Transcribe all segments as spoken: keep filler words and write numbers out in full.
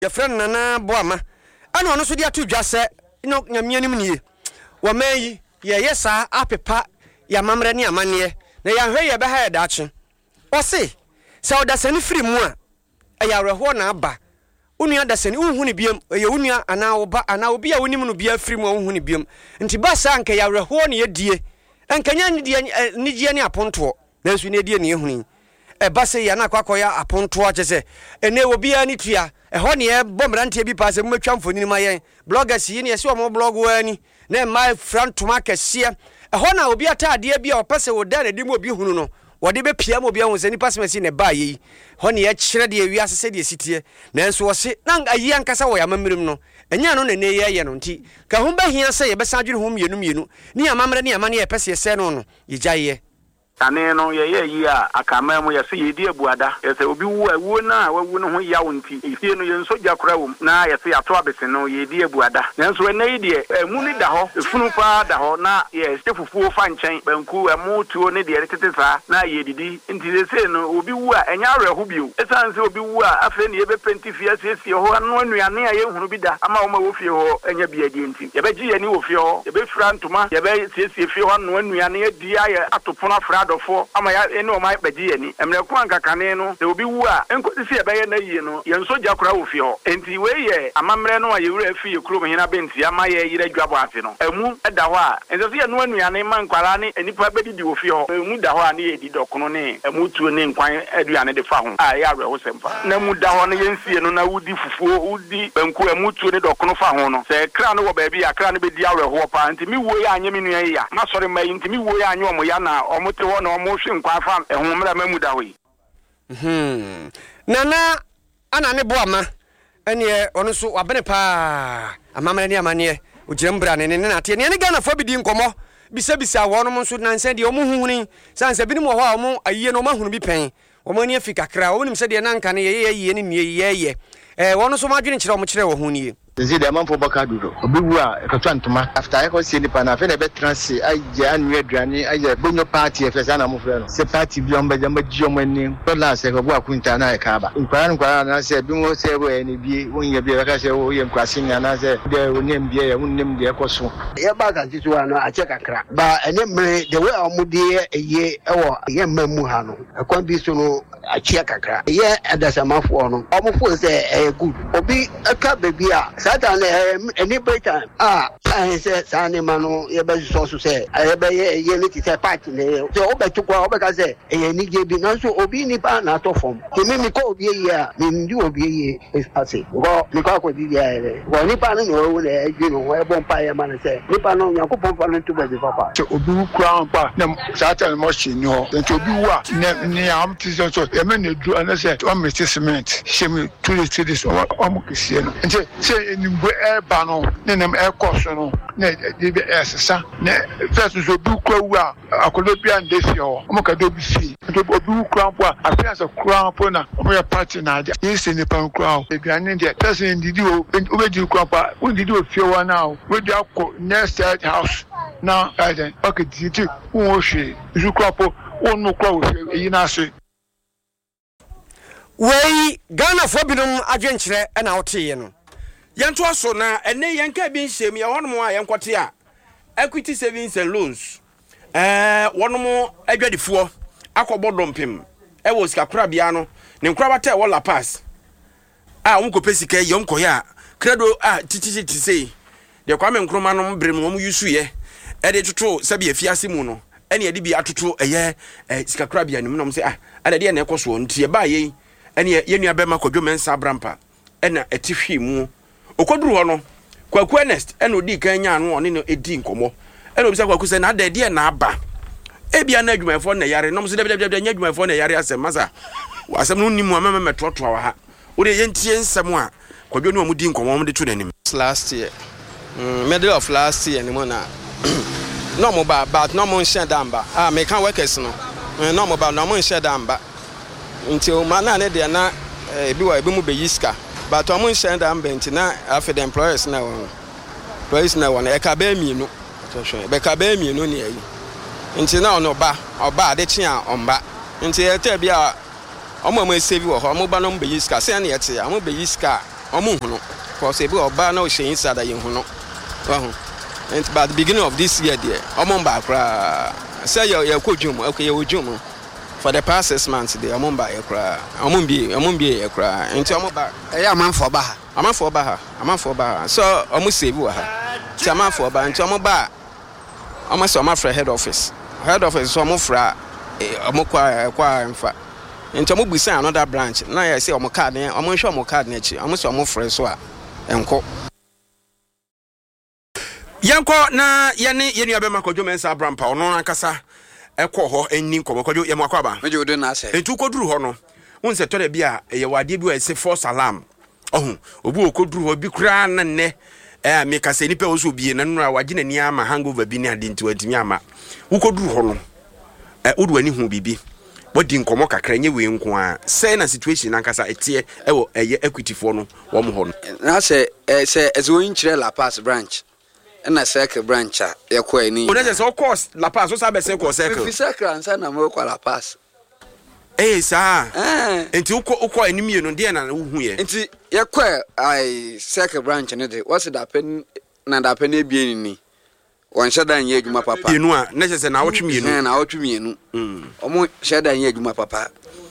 your friend Nana Boama. I know no so dia to dwa se no nyamianim nie. Wo mai ye yesa apepa ya mamre ne amane na ya hwe ye be ha da ache. O se se o da sani firi mu a ya reho na aba. Unua da sani unhu ne biam ye unua ana oba ana obi a wonim no bia firi mu a unhu ne biam. Nti ba sa anka ya reho ne ye die. Enkanya ne die ne die ne aponto. Na nsu ne die ne ehuni. E ba se ya na kwakoya aponto a chese. Ene obi a ni tua. E ho ne e bomrantie bi pa se metwa mfoni ma yen. Bloggers yi ne ye se o mo blog wani. Na my front to market sia. E ho na obi atade bia opese wo da na di mo obi hunu no. Wode be pia mo obi ahun se ni pasmesi ne ba yi. Ho ne ye kyere de wi asese de sitie. Na nso wo se na ayi ankasa wo ya mammirim no. Enya no ne ne ye ye no nti. Ka ho ba hia se ye be sadwene ho mienu mienu. Ni amamre ni amane ye pese se no no. Ye gyaye. Ane no ye ye yi a akama mu ye se ye di abuada ye se obi wu awu na wawu no ho ya wonti ifie no ye nso jakora wom na ye se ato abese no ye di abuada nanso ena yi de emu ni da ho efunu pa da ho na ye se fufuo fa nchen banku emu tuo ne de tete sa na ye didi nti se no obi wu a enya areho bio esan se obi wu a afa ne ye be penti fie asiesie ho anu anuane a ye hunu bi da ama wo ma wo fie ho enya bia di nti ye be gi ye ni wo fie ho ye be fra ntoma ye be siesie fie ho anu anuane adi aye atopono afra for ama ya ene o mai baji ani emre ko anka kane no de obi wu a enko si ebe ye na yie no ye nso jakora wo fi ho enti we ye amamre no ye wura fi ye kuro hina benti ama ye yire dwabo ase no emu eda ho a enso se ye no anuane man kwara ne enipa bedi di wo fi ho emu da ho a ne ye di dokono ne emu tuo ne nkwan aduane de fa ho a ya awe ho sempa na mu da ho ne ye nsie no na wudi fufuo wudi banku emu tuo ne dokono fa ho no se kra no wo ba bi akra ne bedi awe ho pa enti mi wo ye anye mi nua ya ma sori mai enti mi wo ye anye omo ya na omo te ho na omo hwe nkwa fa ehumra mamuda hoyi mhm nana ana ne boama ene ono so wabene pa amamre ne amane ogyirembra ne ne na te ne ne Ghana fo bidi nkomo bisa bisa wonom nso nanse de omo huhuni sanse bi ne mo ho a omo ayiye no mahunu bi pen omo ne afika kra wonim se de nanka ne ye ye ne ne ye ye eh wono so madwene kyerɛ omo kyerɛ wo huni Nzi de man for baka duro obi wu a ekatwantuma after I go see ni pa na fe na be transi aje anu aduane aje bonyo party e fe sa na mo frɛ no se party bi on ba jamba ji omo ani to la se ko bu akunta na e ka ba nkwara nkwara na se bi mo se we ni bi wonye bi ka se wo ye nkwase nya na se de wonem bi ye wonem de ekoso ye ba ka titu ano a che kakra ba ene mre de we omudi ye ewo ye mamu ha no akwan bi so no a che kakra ye adasamafo no omofo se e good obi aka baby a Satan any better ah I say Sani Mano ye be so so say I be ye let it say party so obe to kwa obe ka say e ni je bi na so obi ni pa na to form to me me ko obi ye a me ndi obi ye is ase go me ko ko di ye go ni pa no no we le ju no we bon pa ye man say ni pa no Yakobon pa no to be papa so obi kura pa na Satan mo shi ni ho so obi wa ni am ti so so e me na du ana say o me cement shemi to the cities o mo kisi no nti say ni bo e ba no ne nem e koso no ne de be esesa ne first so bi kwa wu a akolo bi ande fi ho o mo ka do bi fi to obi kura po a afia so kura po na o mo ya party na ade yin se ni pan kura e bi ane de person didi o o be di kura pa o didi o fi wa na o we di akọ next house na ade okay didi o hwe ju kura po o no kura o fi yin ase wei Ghana fo binom adwenkyerɛ na wote no Yanto aso na ene yanka bi nsem ya wonom a yankote a Equity Savings and Loans eh wonom adwadifo akɔbɔdompem e wo sika kora bia no ne nkora bata e wo La Paz a wo ko pesika yom koye a credo a tititi sei de kwa me nkroma no mbrem wo mu yusu ye e de toto sabi afiase mu no ene ye de bi atoto eye sika kora bia nim no se ah ade de na ekoso ntie ba ye ene ye nua bema kwadwo mensa brampa ena etifhwe mu okoduru ho no kwaku Ernest ena odi kan nya no one no edi nkomo ena obisa kwaku se na da de na aba ebia na adwumayfo na yare no so de de de nya adwumayfo na yare asem masa asem no nimu amama metoto wa ha wo de yentie nsem a kwadwo no amudi nkomo mo de to nanim last year mm, middle of last year ni mo na no mo ba but no mo nshia damba ah me kan workers no no mo ba no mo nshia damba nti o ma na ne de na ebi wa ebi mu be yiska but o mo nshia damba nti na after the employers na won employees na won e ka ba mienu so so be ka ba mienu ni ayi nti na ono ba oba de chi a omba nti e te bia o mo mo save wo ho mo ba no be yiska se na ye te a mo be yiska omo hu no cause ebi oba na o hye inside ye hu no wa hu and by the beginning of this year there omo ba kra say ye ye kodwum okay ye wodwum for the past six months there omo ba ye kra omo bi omo bi ye kra enti omo ba e ya manfo ba ha amanfo ba ha amanfo ba ha so omo save wa ha ti amanfo ba enti omo ba omo so omo fra head office head office so omo fra omo kwa kwa mfa enti omo busa another branch na ya say omo card ne omo hwe omo card na chi omo so omo fra so a enko yanko na yene yenu abema kodwo mensa brampa ono ankasa ekọ ho eni komo kodwo yemu akwaba meje odo na ase etu koduru ho no wonse tore bia ye wade bi wa ese false alarm ohun obu okoduru ho bi kura na ne eh me kase nipa wo so bie na nura wage na ni ama hangover bi ni ade nti watimi ama ukoduru ho no eh odu ani hu bibi bodi nkomo kakra nye we nko a say na situation ankasa etie ewo eye equity fo no wo mo ho no na se se ezo nchire La Paz branch na circle branch a yakọ ani o na se o course La Paz so sabe se ko circle fi circle ansa na mo kwa La Paz eh sa eh enti uko uko ani mie no de na hu ye enti yakọ ai circle branch ne de what's that pen na da pen e bie ni won shedan ye adwuma papa enu a na se na wotwe mienu na na wotwe mienu mm omo shedan ye adwuma papa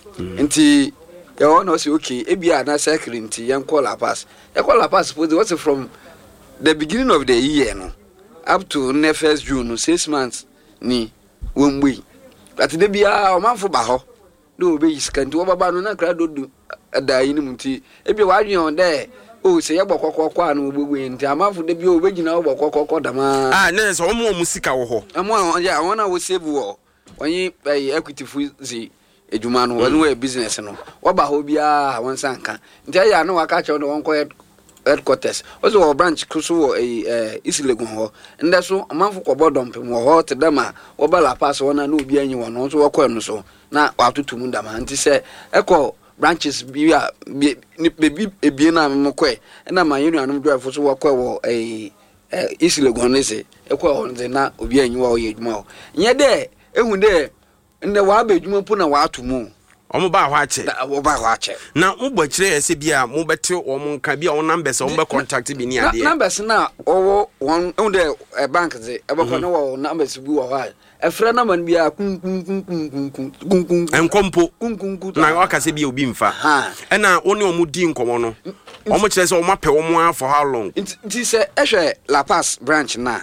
enti ya wona say okay e bia na circle enti yankọ La Paz yakọ La Paz for what's from the beginning of the year no up to the first June no six months ni womwe at the bia o manfo ba ho do be iskanti wo baba no na kra do adai ni munti e bia wa dwen de o se ye bokokoko anu ogbogbo enti amanfo de bia o be gina wo bokokoko dama ah na se o mo mu sika wo ho amo ya wona wo save wo onyi equity fuzi ejuma no wonu e business no wo ba ho bia won sanka nti ya no waka che no won ko headquarters also branch kuso eh Isilegun ho nda so amanfo kwọ dompe mo ho te dama wo ba La Paz wona na obi anyi wono so wokọ no so na watutumu ndama nti se ekọ branches bi a bebi ebie na memkọ na ma yenu anum drive so wokọ wo eh Isilegun ne se ekọ ho nze na obi anyi wo ye adwuma ho nye de ehun de nde wa ba adwuma pu na watumu omo ba ho ache wo ba ho ache na mo kire ese bia mo bete o mo nka bia o numbers o mo contact bi ni ade numbers na o won de bank ze e bako na wo numbers bi wo ha e fra na man bia kun kun kun kun kun kun enkompo kun kun na o ka se bia obi mfa e na woni o mo di nkomo no o mo kire se o ma pe o mo for how long nti se e hwe La Paz branch na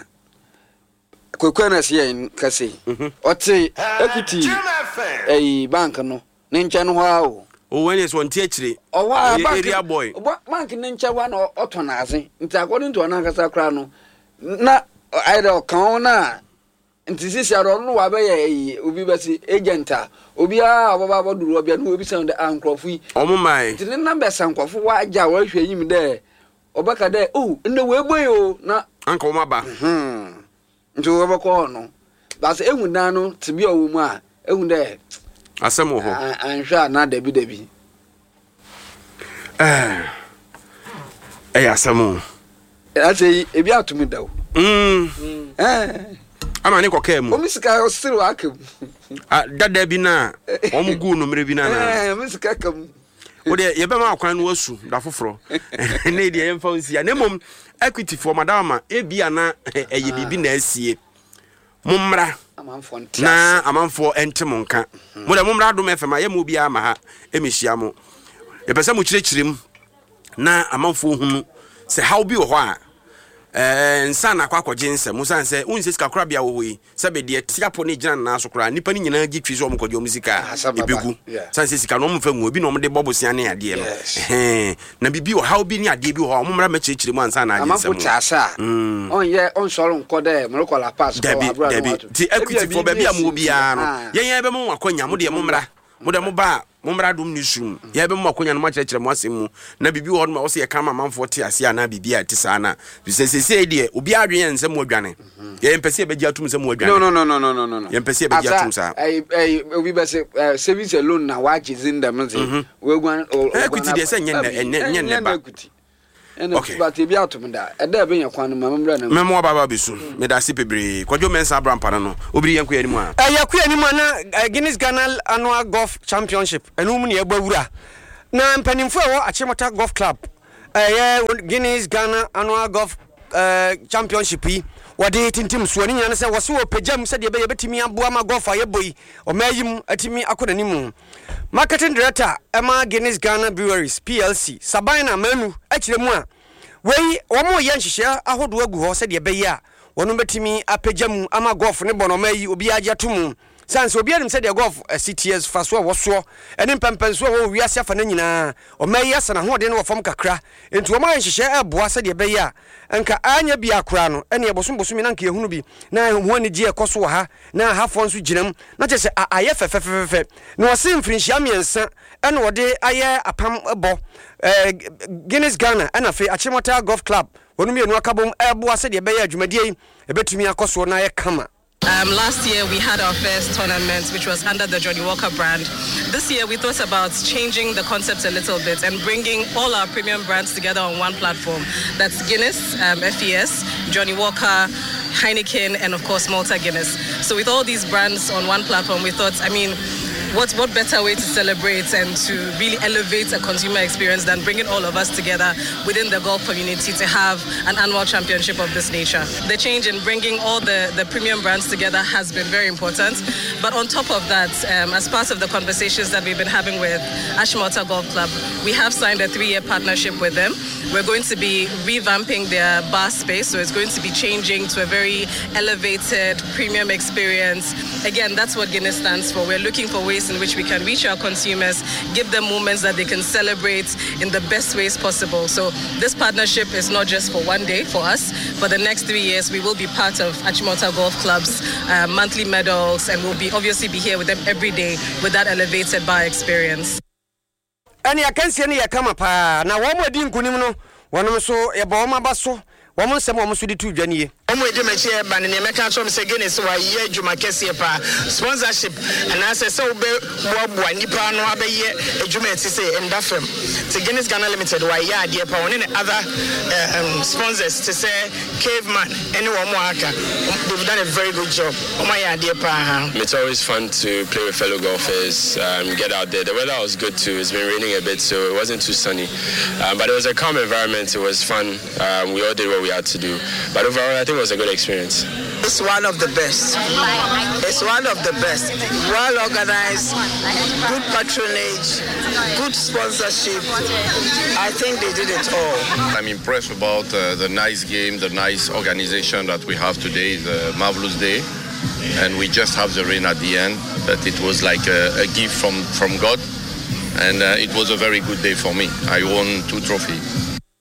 kwekwana se yen kase o te equity eh bank no nincha no ha o o wani so nti akire o wa area boy bank nincha wa no otonaze nti according to anakasa kra no na either kan na nti sisi aro no wa be ye obi besi agent a obi a obaba boduru obi na obi sound ankrofu o mo mai nti ne number sankrofu wa aja wa hwe yim de obaka de oh nde we boy o na anka o maba mhm nti wo bako no bas ehun dan no tibi owo mu a ehun de asemo ho anhwa na dabi dabi eh eh asemo ase ebi atumi dawo mm eh ama ne kokɛ mu o misika o siri wa akam ah dada bi na o mu gu no mere bi na na eh misika kam o de ye be ma akwan no wasu da foforo ne de ye mfa onsia ne mom equity for madama e bia na eye bibi na asie mummra amanfo na amanfo entem nka mo de mummra do mefema ye mo bia ma ha emihia mo e pese mo kirekirim na amanfo hunu se how bi wo ho a eh nsa na kwa kwaje nse mo san se unse sika kora bia wo yi se be de tiapo ne gina na so kora nipa ni nyina gi twi so mo kwaje muzika ebegu san se sika no mo fa nwu obi no mo de bobosia ne ade no eh na bibi wo how bi ni ade bi ho mo mra ma kirekirim mo ansa na ade nse mo amanfo chasa on ye on soro nko de mo ko La Paz ko abra no ti equity for bia mo bia no yen yen be mo akonya mo de mo mra mo de mo ba mo mra dum ni sum ye be mo akonya no ma kirekirim mo asem mu na bibi wo no wo se ye kan ma manfo te ase ana bibi a te sa na bi se se se de obi adwen nsem mo adwane ye mpese be gia tum nsem mo adwane no no no no no no no ye mpese be gia tum sa ai ai obi be se service alone na wa jizinda mze we gwan equity de se nye nye nye ba okay but ebi atum da e da be yakwan ma mamra na memo baba besu me da se pebre kwadwo mensa brampa no obiri yanko ya nimu a eh yakwa nimu na Guinness Ghana Annual Golf Championship enum ne egba wura na mpanimfo e wo Achimota Golf Club eh Guinness Ghana Annual Golf uh, Championship yi wode tintim so ani nyane se wo se wo pagam se de be yebetimi aboa ma golf ayeboyi o mayim atimi akonanimu marketing director Emma Guinness Ghana Breweries P L C Sabina Manu akiremu a wei omo ye nhihye ahodo agu ho se de be yi a wono betimi apagam ama golf ne bono mayi obi agye tomu sans obi anim se de golf C T S faso wo so ene pempenso wo wiase afa na nyina o mayi asana ho de ne wo fam kakra enti wo ma nhihye eboa se de be yi a enka anya bi akura no ene ebosom bosom na nka ehunu bi na ho ani gye ekoso wo ha na hafo nso ginam na che se aye fefefefe na wo se mfrinhia miensa ene wo de aye apam ebo eh Guinness Ghana ena fe Achimota Golf Club wonu mi enu akabom eboa se de be yi adwumadie ebetumi akoso na ye kama. Um, last year we had our first tournament, which was under the Johnny Walker brand. This year we thought about changing the concept a little bit and bringing all our premium brands together on one platform. That's Guinness, um, F E S, Johnny Walker, Heineken, and of course Malta Guinness. So with all these brands on one platform, we thought, I mean, What what better way to celebrate and to really elevate a consumer experience than bringing all of us together within the golf community to have an annual championship of this nature. The change in bringing all the, the premium brands together has been very important. But on top of that, um, as part of the conversations that we've been having with Achimota Golf Club, we have signed a three-year partnership with them. We're going to be revamping their bar space, so it's going to be changing to a very elevated premium experience. Again, that's what Guinness stands for. We're looking for ways in which we can reach our consumers, give them moments that they can celebrate in the best ways possible. So this partnership is not just for one day for us. For the next three years, we will be part of Achimota Golf Club's uh, monthly medals, and we'll be obviously be here with them every day with that elevated bar experience. Ani akansi ani yakama pa na wo mo di nkunim no wonom so ye ba wo mabaso wo mo nsem wo mo so di tu dwane Omo edi mechi e ba ne me ka tro me se Guinness wa ye adwuma kese pa sponsorship and I say so be boaboa nipa no abeye adwuma eti say endafem to Guinness Ghana Limited wa ye ade pa one other um, sponsors to say Caveman any one more aka they've done a very good job. Omo ye ade pa. It's always fun to play with fellow golfers, um, get out there. The weather was good too. It's been raining a bit, so it wasn't too sunny, um, but it was a calm environment. It was fun. Um, we all did what we had to do, but overall I think it was a good experience. It's one of the best. It's one of the best. Well organized, good patronage, good sponsorship. I think they did it all. I'm impressed about uh, the nice game, the nice organization that we have today. It's a marvelous day. And we just have the rain at the end. But it was like a, a gift from, from God. And uh, it was a very good day for me. I won two trophies.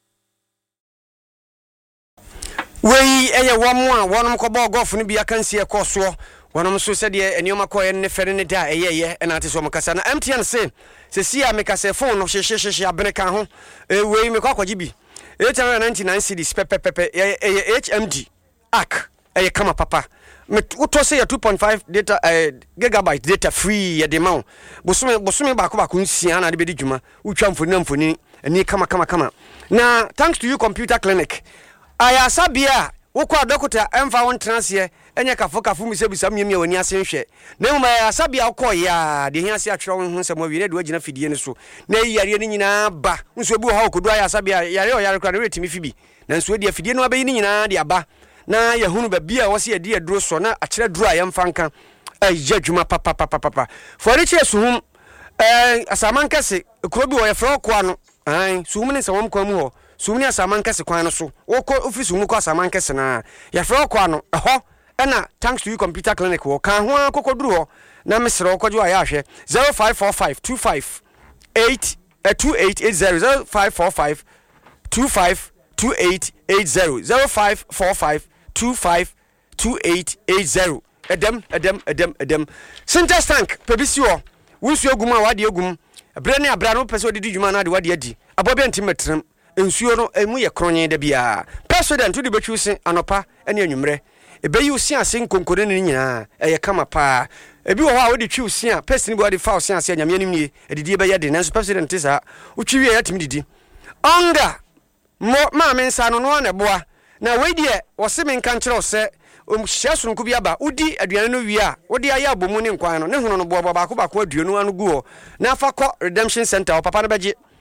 Wei eye wamo a wonom kobo golf no bia kansie koso wonom so se de enioma koye ne fere ne da eyeye na ate so mkasa na M T N se se si a mekase phone no hyehyehyehye abene kan ho e wei me kwakwaji bi eight hundred ninety-nine cedis pepepepe eye H M D arc eye kama papa me uto se ya two point five data uh, gigabyte data free ya de ma bosome bosome ba ko ba ko nsia na de bedi dwuma utwa mfoni na mfoni ani kama kama kama na thanks to you computer clinic aya sabia wokwa dokota emfa won transie enye kafo kafo misebisa miemia wani asenhwe na mu aya sabia wokọ ya de hiase atwere won nsem awie na de wagina fidie ne so na yare ne nyina ba nso bi ho ha okodu aya sabia yare o yare kra na retimi fibi na nso de fidie no abayi ne nyina de aba na yahunu ba bia wo se ye de aduro so na akere duro ayem fanka ayya dwuma papa papa papa foriche suhum eh asamankase kuro bi wo ye fro ko ano ai suhum ne sawam kwa mu ho sumni asaman kese kwan no so woko office mu ko asaman kese na ya fra kwa no eho na thanks to you computer clinic wo kan ho akokoduru ho na mesre okojo aya ahwe zero five four five two five eight two eight eight zero zero five four five two five two eight eight zero zero five four five two five two eight eight zero edem edem edem edem Sinter tank pebisi wo wusu egum a wade egum bre ne abra no pese odidi dwuma na de wade adi abobia ntimetrem ensuo no emu ye kronye da bia president to de betwusi anopa ene anwumre ebeyi usi ase nkonkore ne nyina eye kama pa ebi wo ha wo de twiusi a person bi wo de fa usi ase nyame anim nie edidi ebe ye de nanso president sa utwiwe ya timi didi onga mo ma men sa no no na boa na we die wo se men kan kire wo se o hia so nko bi aba udi aduane no wi a wo de aya abomu ne nkwan no ne hono no boa ba ko ba ko aduanu anu guo na fa kɔ redemption center o papa no beje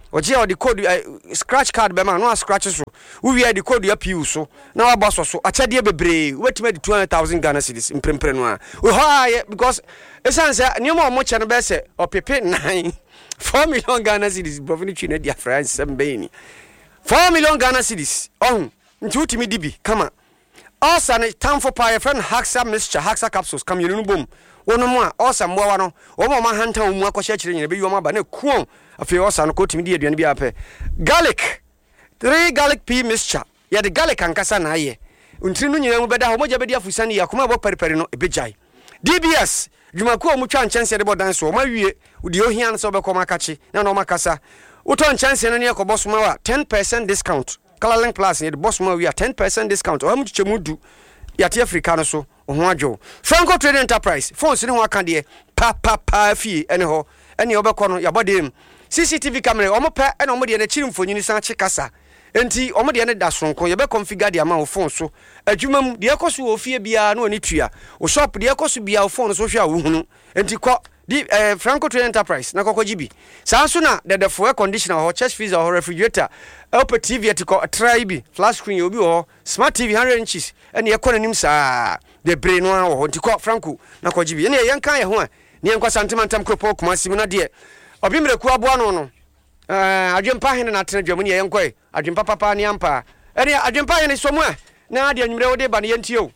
oje o the code uh, scratch card be ma no scratch so we the code ya piu so na wa boss so achade bebre wetima di two hundred thousand Ghana cedis imprempre no a we ha because essence niam o mo che no be se o pepe nine four million Ghana cedis brofini twi na dia France sembeni four million Ghana cedis oh nti utimi dibi kama also ne time for pie friend Haxa mixture Haxa capsules come you no boom wono mo a also mbo wa no wo mo ma hanta mu akɔhye kire nyina be yi mo ba na kuon afi also no ko timi di aduane bi apɛ garlic three garlic pea mixture ya the garlic ankasa na aye untiri no nyina mu bɛda ho moja bɛdi afusani ya kuma bɔ periperi no ebejai D B S dwumako o mu twa nchanse de bɔ dan so o ma wie udi ohia no so bɛkɔ makachi na no makasa uto nchanse no ne yakɔbɔ so ma wa ten percent discount Colorlink Plus ne de boss ma we are ten percent discount o mu chichemu du yate Africa no so o ho adwo Franco Trading Enterprise phones ne ho aka de pa pa pa fie ene ho ene obekɔ no yabɔdem C C T V camera o mo pɛ ene o mo de na chiri mfonyini san chikasa enti o mo de ne da sonko ye be configure de ama o phone so adwumam de ekoso o fie bia na oni tua o shop de ekoso bia o phone so hwe a wo hunu enti kɔ di eh, Franco Trading Enterprise na kokɔ gibi saa so na de the fuel conditioner ho chest freezer ho refrigerator Open T V atiko tribe flash screen obi ho smart T V one hundred inches ene ye kɔ nanim saa de brain no ho ntiko Franco na kɔ gibi ene ye nkan ye ho a ne nkɔ santimantam kropo kuma simu na de obi mreku aboa no no eh adwempa hene na tena dwamu ne ye nkɔ adwempa papa ne ampa ene adwempa hene so mu a na de anwumre wo de ba ne yentio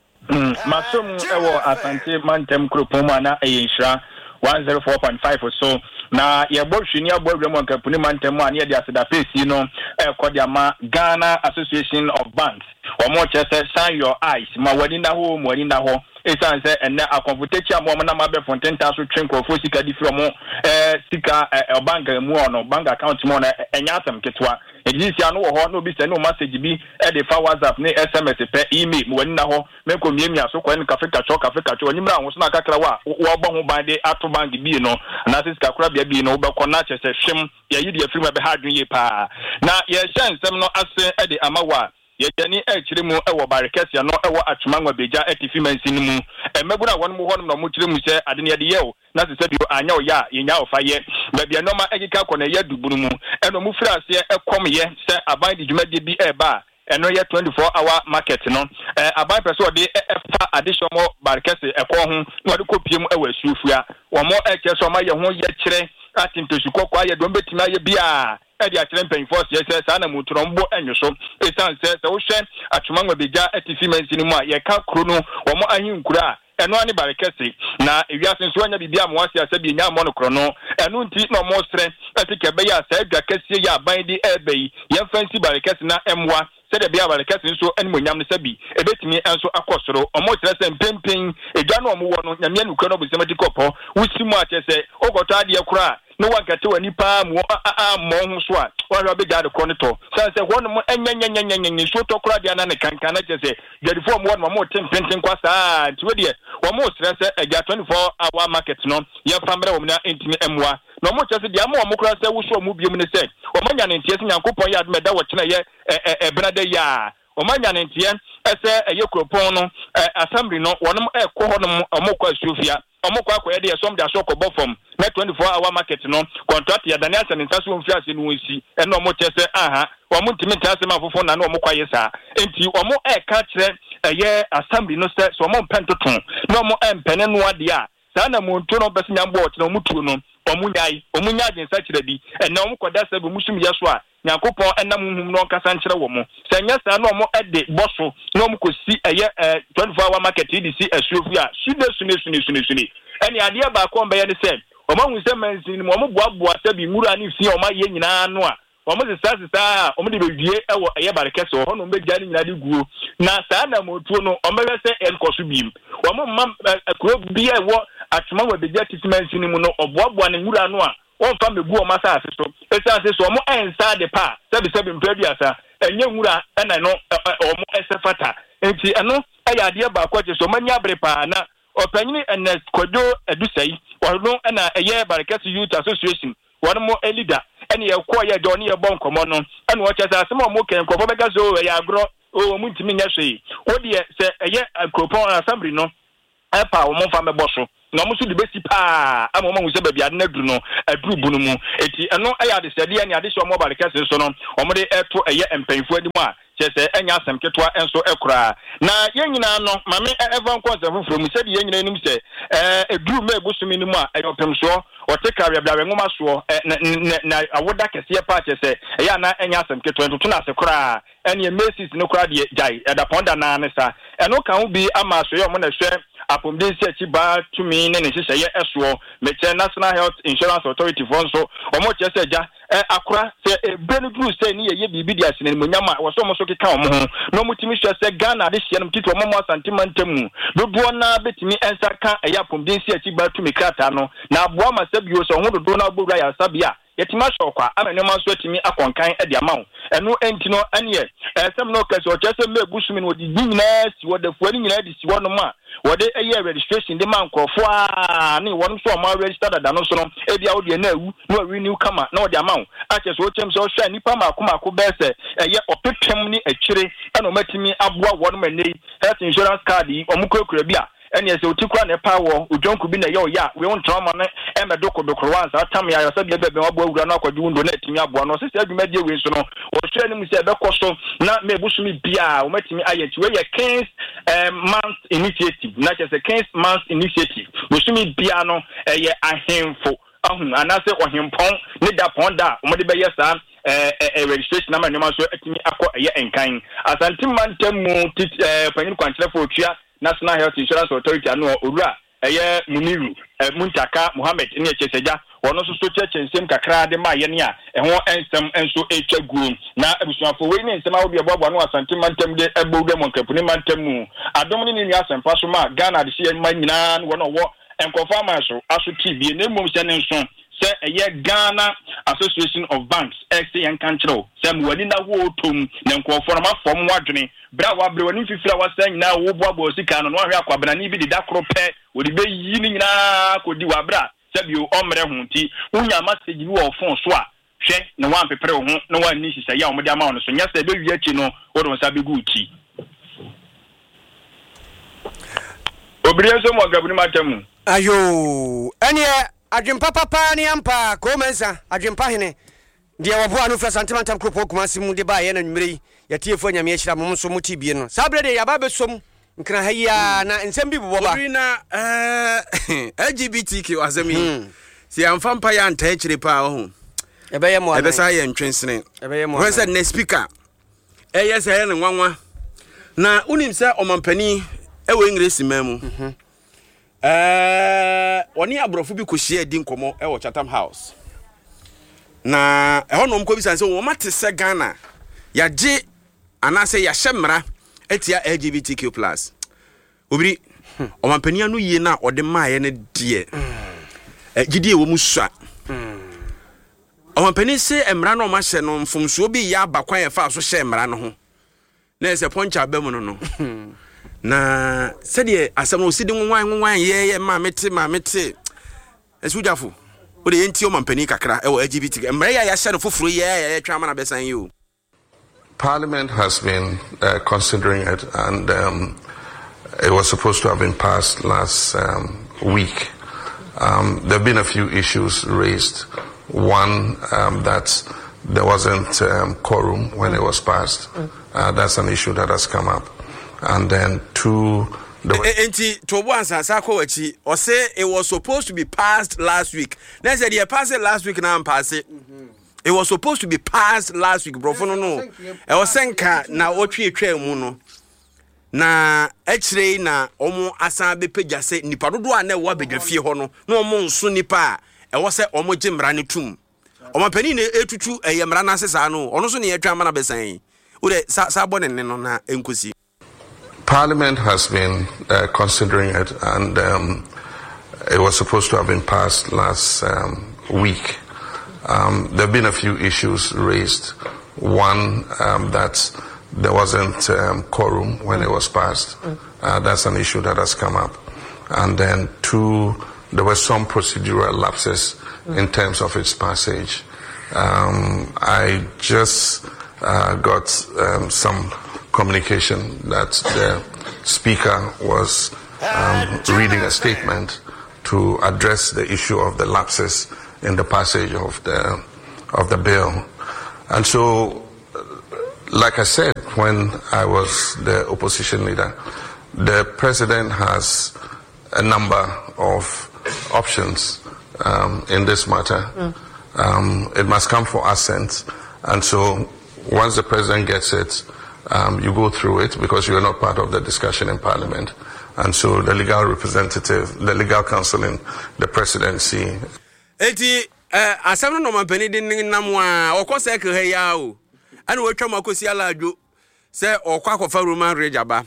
mm masom ewo asante mantem kropo mu na eyinhira one oh four point five or so na ye bo hwini abowre mo kampuni mantem a ne de aseda face no e kodiama Ghana Association of Banks omo chese shine your eyes ma wani na ho mo wani na ho esan se enne akonfutachi amo na ma be fonten ta so twen krofo sika di from eh sika eh bank mu ono bank account mu na enya asem ketwa ejisi anu wo ho no bi se no message bi e de fa WhatsApp ne S M S pe email mo wani na ho me ko miemi aso ko en cafe kacho cafe kacho onimra ho so na kakra wa wo bo ho ban de ato bank bi no na sika kura bia bi no wo be ko na chese hwem ye yi de afiri ma be ha dwen ye pa na ye hye nsem no ase e de amawa ye jani e chire mu e wo barekesia no e wo atwumanwa beja etifi mansin mu e meguna won mu hono no mu chire mu se ade ne de ye o na se se bio anya o ya ye nya o fa ye ba bia no ma egika ko na ye dubunu mu e no mu firi ase e kom ye se aban di dwuma de bi e ba eno ye twenty-four hour market no eh aban person de fa additional barekesi e ko ho no de kopiem e wa suufua wo mo e ke so ma ye ho ye kire atintosu kokko aye do betimi aye bia e de akire mpen force ye se sa na mutrombo enyo so e san se se wo hwe atwumanwa beja atifi mansin mu a ye ka kro no wo mo ahinkura eno ani barekesi na ewiase nso anya bibia mo wase asa bi nya mo no kro no eno nti no mo stre atike be ya sa adwa kase ya ban di ebe ye fancy barekesi na emwa sede bia barekesi nso animonyam ne sabi ebetimi enso akosoro omo kire se mpempen edwa no omo wo no nyame nukro no busemati kopo wusimu atese ogoto ade kura no wakati wani pa mu a mo hu so a wa be gade kro ne to sanse won mo enyenyenyenyenyen so to kura dia na ne kankana chese gade fo mo won mo tempenten kwa saa nti we de wo mo stress e ga twenty-four hour market no ye famre wo na entimi emwa no mo chese dia mo mo kura se wo so mo biom ne se wo manya ne ntie se nyankopon ya adme da wo kina ye e brada ya o manya ne ntie ese eye kropon no assembly no wonom e ko honom omokwa Sofia omokwa akoye de som da so ko bofom na twenty-four hour market no contract ya Daniel Sanitaso mfi ase no nsi e no mo chese aha wo mo ntimi ntase ma fofo na no omokwa yesa enti omo e ka kire eye assembly no se so mo mpentoton na omo empene no ade a sa na mo nto no bese nyambo o kire omutu no omunyai omunya agensa kire bi e na omo koda se bu musum yeso a Nyankopon enam hum no nkasa nkyere wo mo senya sa na omo ede boso na omo kosi eye twenty-four hour market di si asuofu a sude sune sune sune sune eni ade ba ko mbe ye ne se omo hu se mansin mo omo boaboa se bi ngura ni fi omo ye nyina no a omo se sa sa omo de bewie ewo eye barekese ho no mbe gani nyina de guo na sa na motuo no omo be se enkoso bim omo mam akro bi ewo atuma wa beja titimansin mu no oboaboa ne ngura no a on fa megu o masa aseso esa aseso mo ensa de pa sebi sebi mpaduasa enye nwura ena no o mo esefata enti eno aya de ba kwa che so manya brepa na opanyini ena kodo edusai wono ena eye barekesi youth association wono mo leader ene ye kwa ye do ne ye bon komo no ena o chesa asem o mo ken ko bega zo ya agro o mo ntimi nya hwe wo de se eye akropon assembly no epa o mo fa meboso na mo so de besi pa ama mo se ba bia na duru no aduru bunu mu eti eno aya de sede ya ne ade so mo ba de kase so no omo de eto eye empanfo adi mu a chese enya asem ketwa enso ekura na yenyina no mame evan kwasa from said yenyina nim se eh eduru me busumi nim a eyopem so oteka bia bia ngoma so na awoda kese pa chese eya na enya asem ketwa ntutu na sekura ene mesis no kura de jai eda ponda na ne sa eno kan bi ama so ye mo na hwe apomdensi achi ba tumi ne ne hye ye eso meche National Health Insurance Authority for so omo chese ja akura se brand group say ni ye bibi dia sene monyama wo so mo so keka omo ho no mutimi hye se Ghana de hye no tito omo mo asantemantamu dodo na betimi ensaka eya apomdensi achi ba tumi krata no na aboa masabio so ho dodo na gbowura ya sabia yetima shokwa amenema so atimi akonkan e dia mawo eno enti no ane esem no kase o chese me busumi no di nyina si wo da fuani nyina di si wo no ma wo de eye registration de man krofo a ne wo no so ma register da no so no e bia wo de na awu no renew kama na wo de amawo a chese o chem so hwa nipa ma akoma ko bese eye opepem ni akire eno matimi aboa wo no manei health insurance card yi omukura bia ene ese otikura ne pawo ojonku bi na ye oya we won trauma ne e me doko doko wansa atam ya yosa bia bebe wabo awura na akwadwu ndo na etimi aboa no sese adwuma die we so no o hwe ne mu se be koso na me busumi bia o matimi ayeti we ye Kings um, month initiative na chese Kings month initiative busumi bia no eye ahemfo ahun anase ohempon ne da ponda o mo de be yesa eh eh registration na ma ne ma so etimi akọ eye enkan asantimantamu eh panyin kwankyere fo otua National Health Insurance Authority anu owura eye Muniru Muntaka Mohammed ne echeseja wono so so cheche nsem kakra de ma ye ne a eho ensem enso etwa guo na abusuafo we ne nsem awodi eboabo no asante mantem de ebowde monkapuni mantem adom ne ni asempa so ma Ghana de sie ma nyina wono wo enkofa ma so aso tv ne mom se ne nso se eye Ghana Association of Banks X yan kanchero se mwani na wo tom ne nkofo ma fom wadwene bra wa bre wani fifira wasan nyina wo boabo sika no no ahwe akwabena ni bi de dakro pe wo de be yi ni nyina ko di wa bra se bi o omre ho nti unya message bi wo fon so a hwe ne wan pepere ho ne wan ni sisa ya o de ama no so nya se be wi achi no wo do sa be guti obriye so mo gabuni matamu ayo ene adwempa papa ne ampa ko mensa adwempa hene dia wabo anu fra santimental kropo kuma simu de ba ye na nwumre yatiefo nyame ahira mom so muti bie no sabrede ya ba besom nkra haya na nsem bi bobo ba na eh L G B T Q azami si amfa mpa ya nta akire pa ho ebe ye mo ebe sa ye ntwensene ebe ye mo ho se ne speaker eh yes ye ne nwanwa na unim se omampani ewe ngresi mamu eh oni abrofo bi ko share di nkomo e wo Chatham House na e hono mko bi san se wo mate se Ghana ya je anase ya hemra etia L G B T Q plus obiri omampani anu yie na ode maaye ne de eh gidie wo musua omampani se emra no ma hye no mfomso bi ya bakwan e fa so hye emra no ho na ese poncha abemu no no na sede asamo sidi nwan nwan ye ye ma mete ma mete esujafo o de enti o mampani kakra e wo L G B T emre ya ya hye no foforo ye ye twa ma na besan you. Parliament has been uh, considering it, and um, it was supposed to have been passed last um, week. Um, there have been a few issues raised. One, um, that there wasn't um, quorum when it was passed. Uh, that's an issue that has come up. And then two, Enti to once Sako Echi or say it was supposed to be passed last week. They said you passed it last week now and pass it. It was supposed to be passed last week, bro. No, no. I was saying na otwi etwa mu no. Na echire na omo asan be pagya se nipa dodo a na wo abedwafie ho no. Na omo nso nipa a e wo se omo gimra ne tum. Omo pani na etutu eyemra na sesa no. Ono so ne etwa ma na besan. Wo de sa bone ne no na enkosi. Parliament has been uh, considering it, and um, it was supposed to have been passed last um, week. Um, there have been a few issues raised. One, um, that there wasn't um, quorum when it was passed. Uh, that's an issue that has come up. And then two, there were some procedural lapses in terms of its passage. Um, I just uh, got um, some communication that the speaker was um, reading a statement to address the issue of the lapses in the passage of the of the bill. And so, like I said, when I was the opposition leader, the president has a number of options um, in this matter. Mm. Um, it must come for assent. And so, once the president gets it, um, you go through it because you are not part of the discussion in Parliament. And so, the legal representative, the legal counsel in the presidency. Eti, asam no man peni din namwa, okwa se ke heya o. Ani we twa makosi ala adwo. Se okwa akọfa Roman rejaba.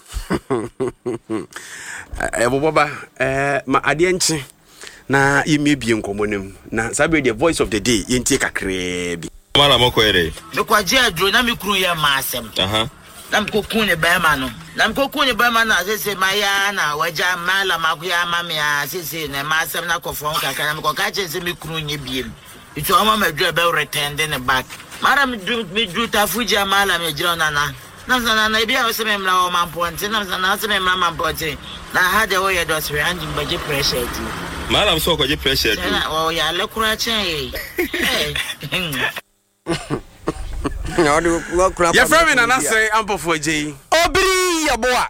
Eh boboba eh ma ade nchi na yemebie nkomonem na sabe the voice of the day yentie kakra bi. Mala mokoere. Me kwaje adro na me kunu ya masem. Aha. Na me kokun ne ba ma no. Na me kokun ne ba ma na sese maya na waja mala makuya mame ya sese ne masem na kofon kakra na me kokache se me kunu nye biem. Itu ama me dro be return ne back. Mara me do me do tafuja mala me jira na na. Na sana na bia o se me mla o mamponte na sana se me mla mamponte. Na ha de wo ye do sre anjim baje pressure ti. Mala am so ko je pressure ti. Na o ya le kura chen eh. Your friend and I say ample for J. Obri ya boa.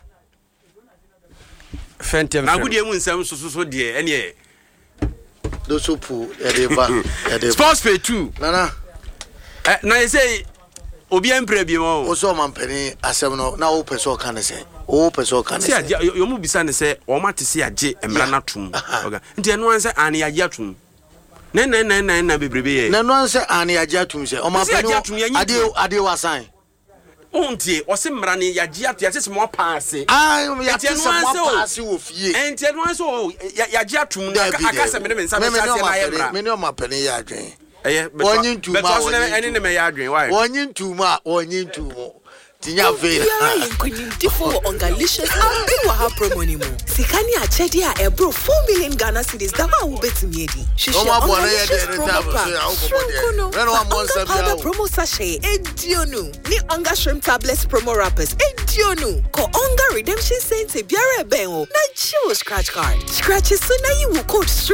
Fente na gudi emu nsem so so so de ene do so pu e de va e de sports pay two nana eh na you say obi empre bi mo o so man pani asem no na o peso kan se o peso kan se se yo mu bisa ne se o ma te se age emra na tum oga nti eno an se an ya age atum na na na na na bebrebe ye na no an se an ya age atum se o ma pani ade ade wasan ontie o se mra ne ya age atum ya se mo paase ah ya se mo paase wo fie enti eno an se ya age atum na aka se me me nsa me se na ye mra me ne o ma pani ya adwen eh wonyin tuma wonyin eni ne me ya adwen why wonyin tuma wonyin tumo tinya ve ya nkunyimti for ongalicious abi wa ha promo ni mo sikani achedi a ebro four million Ghana cedis da ma wo betimi edi o ma bo na ye de ta so ya wo ko de no one month sabia o promo sachet edionu ni onga shrimp tablets promo wrappers edionu ko onga redemption center biara ben o na chill scratch card scratch so na you code